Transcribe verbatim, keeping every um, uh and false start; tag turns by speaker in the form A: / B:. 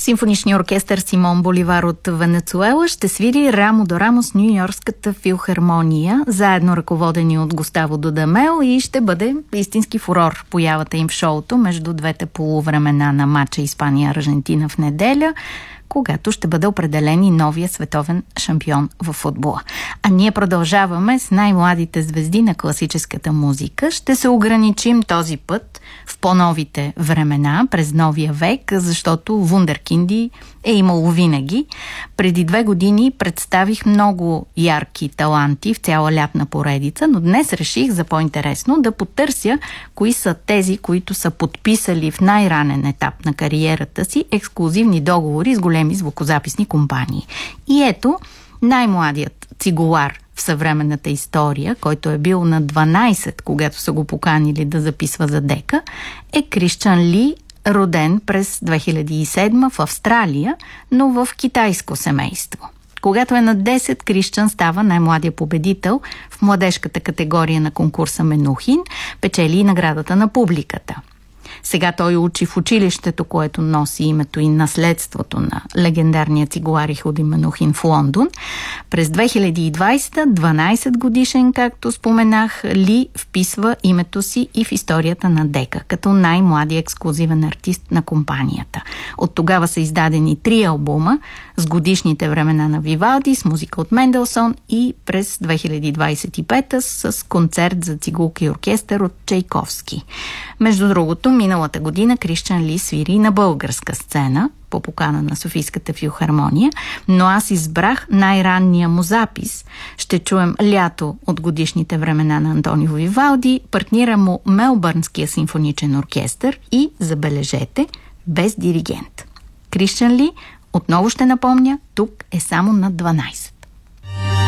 A: Симфоничният оркестър Симон Боливар от Венецуела ще свири рамо до рамо с Ню-Йоркската филхармония, заедно ръководени от Густаво Дудамел, и ще бъде истински фурор появата им в шоуто между двете полувремена на матча Испания-Аржентина в неделя, когато ще бъде определен и новия световен шампион в футбола. А ние продължаваме с най-младите звезди на класическата музика. Ще се ограничим този път в по-новите времена, през новия век, защото вундеркинди е имало винаги. Преди две години представих много ярки таланти в цяла лятна поредица, но днес реших за по-интересно да потърся кои са тези, които са подписали в най-ранен етап на кариерата си ексклузивни договори с големи звукозаписни компании. И ето, най-младият цигулар в съвременната история, който е бил на дванайсет, когато са го поканили да записва за дека, е Кришчан Ли, роден през две хиляди и седма в Австралия, но в китайско семейство. Когато е на десет, Кришчан става най-младия победител в младежката категория на конкурса Менухин, печели и наградата на публиката. Сега той учи в училището, което носи името и наследството на легендарния цигулар Иходи Менухин в Лондон. През две хиляди и двайсета, дванайсет годишен, както споменах, Ли вписва името си и в историята на дека, като най-младия ексклузивен артист на компанията. От тогава са издадени три албума с годишните времена на Вивалди, с музика от Менделсон, и през две хиляди двайсет и пета с концерт за цигулка и оркестър от Чайковски. Между другото, миналата година Кришчан Ли свири на българска сцена по покана на Софийската филхармония, но аз избрах най-ранния му запис. Ще чуем Лято от годишните времена на Антонио Вивалди, партнира му Мелбърнския симфоничен оркестър и, забележете, без диригент. Кришчан Ли, отново ще напомня, тук е само на дванайсет.